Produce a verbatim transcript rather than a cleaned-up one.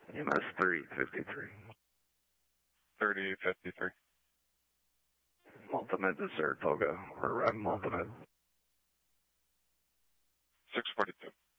M S three fifty-three. thirty fifty-three. Multimate to Saratoga, or uh, Multimate. six forty-two.